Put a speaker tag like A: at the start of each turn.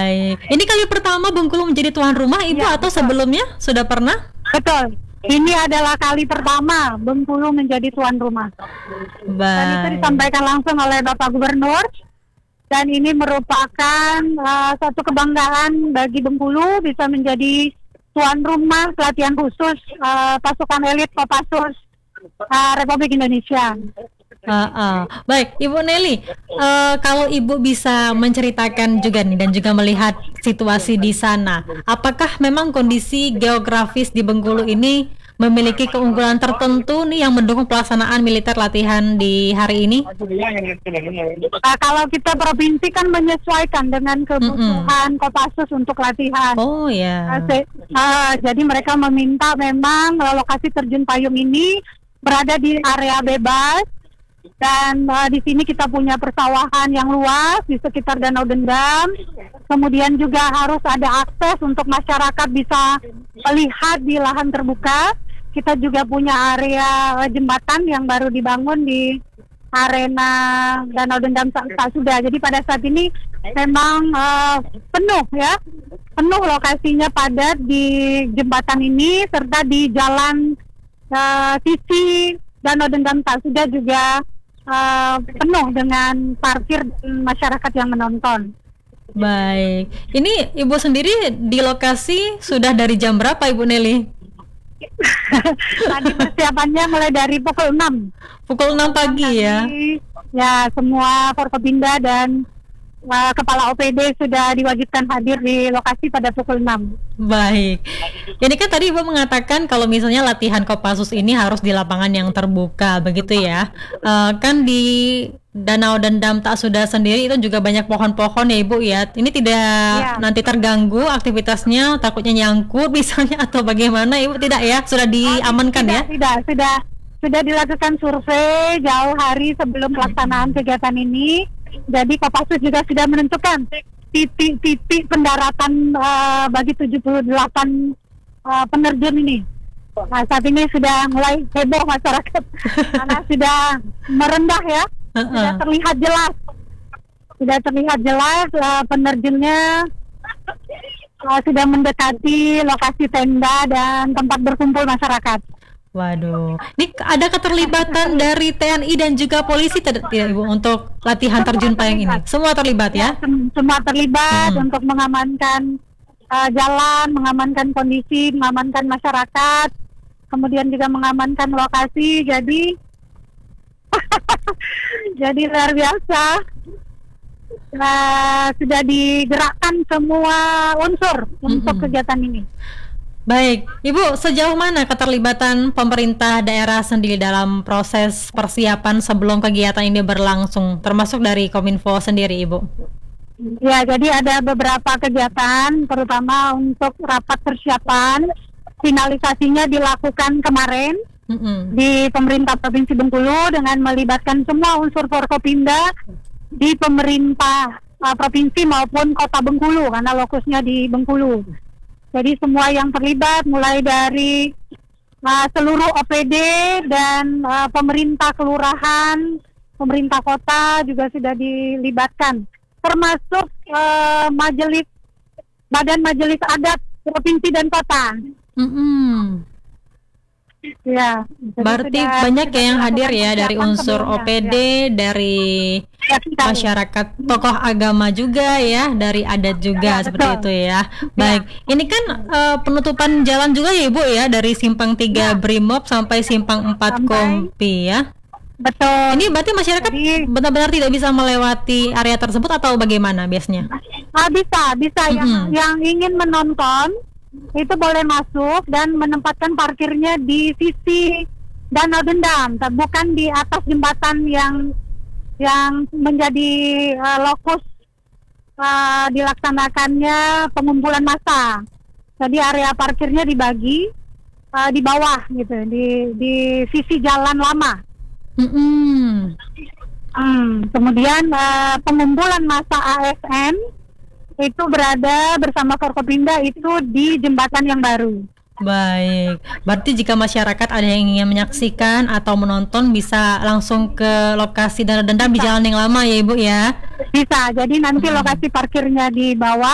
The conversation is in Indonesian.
A: Baik. Ini kali pertama Bengkulu menjadi tuan rumah Ibu
B: Ya,
A: atau
B: betul.
A: sebelumnya sudah pernah?
B: Betul. Ini adalah kali pertama Bengkulu menjadi tuan rumah. Dan itu
A: Baik.
B: disampaikan langsung oleh Bapak Gubernur. Dan ini merupakan suatu kebanggaan bagi Bengkulu bisa menjadi tuan rumah pelatihan khusus pasukan elit Kopassus Republik Indonesia.
A: Baik, Ibu Nelly, kalau Ibu bisa menceritakan juga nih dan juga melihat situasi di sana, apakah memang kondisi geografis di Bengkulu ini memiliki keunggulan tertentu nih yang mendukung pelaksanaan militer latihan di hari ini?
B: Kalau kita provinsi kan menyesuaikan dengan kebutuhan Kopassus untuk latihan.
A: Oh ya.
B: Jadi mereka meminta memang lokasi terjun payung ini berada di area bebas. Dan di sini kita punya persawahan yang luas di sekitar Danau Dendam. Kemudian juga harus ada akses untuk masyarakat bisa melihat di lahan terbuka. Kita juga punya area jembatan yang baru dibangun di arena Danau Dendam sudah. Jadi pada saat ini memang penuh ya, penuh lokasinya padat di jembatan ini serta di jalan sisi Danau Dendam sudah juga penuh dengan parkir dan masyarakat yang menonton.
A: Baik, ini Ibu sendiri di lokasi sudah dari jam berapa Ibu Nelly?
B: Tadi persiapannya mulai dari pukul 6.
A: Pukul 6 pagi ya?
B: Ya, semua Forkopimda dan Kepala OPD sudah diwajibkan hadir di lokasi pada pukul 6.
A: Baik, ini kan tadi Ibu mengatakan kalau misalnya latihan Kopassus ini harus di lapangan yang terbuka, begitu ya. Kan di Danau Dendam sudah sendiri itu juga banyak pohon-pohon ya Ibu ya. Ini tidak nanti terganggu aktivitasnya, takutnya nyangkut misalnya atau bagaimana Ibu? Tidak ya, sudah diamankan ya?
B: Sudah dilakukan survei jauh hari sebelum pelaksanaan kegiatan ini. Jadi Kopassus juga sudah menentukan titik-titik pendaratan bagi 78 penerjun ini. Nah, saat ini sudah mulai heboh masyarakat karena sudah merendah ya, sudah terlihat jelas penerjunnya sudah mendekati lokasi tenda dan tempat berkumpul masyarakat.
A: Waduh, ini ada keterlibatan dari TNI dan juga polisi tidak Ibu untuk latihan terjun payung ini? Semua terlibat ya?
B: Semua terlibat untuk mengamankan jalan, mengamankan kondisi, mengamankan masyarakat, kemudian juga mengamankan lokasi. Jadi jadi luar biasa. Sudah digerakkan semua unsur untuk kegiatan ini.
A: Baik, Ibu, sejauh mana keterlibatan pemerintah daerah sendiri dalam proses persiapan sebelum kegiatan ini berlangsung, termasuk dari Kominfo sendiri, Ibu?
B: Ya, jadi ada beberapa kegiatan, terutama untuk rapat persiapan, finalisasinya dilakukan kemarin di pemerintah Provinsi Bengkulu dengan melibatkan semua unsur Forkopimda di pemerintah provinsi maupun kota Bengkulu, karena lokusnya di Bengkulu. Jadi semua yang terlibat mulai dari seluruh OPD dan pemerintah kelurahan, pemerintah kota juga sudah dilibatkan, termasuk badan majelis adat provinsi dan kota. Ya,
A: berarti banyak ya yang hadir ya dari unsur OPD, dari masyarakat, tokoh agama juga ya, dari adat juga seperti itu ya. Baik, ini kan penutupan jalan juga ya Ibu ya, dari Simpang 3 Brimob sampai Simpang 4 Kompi ya.
B: Betul.
A: Ini berarti masyarakat benar-benar tidak bisa melewati area tersebut atau bagaimana biasanya?
B: Bisa. Yang ingin menonton itu boleh masuk dan menempatkan parkirnya di sisi Danau Dendam, bukan di atas jembatan yang menjadi lokus dilaksanakannya pengumpulan massa. Jadi area parkirnya dibagi di bawah gitu, di sisi jalan lama. Kemudian pengumpulan massa ASN itu berada bersama Forkopimda itu di jembatan yang baru.
A: Baik, berarti jika masyarakat ada yang ingin menyaksikan atau menonton bisa langsung ke lokasi Danau Dendam di jalan yang lama ya Ibu ya?
B: Bisa, jadi nanti lokasi parkirnya di bawah.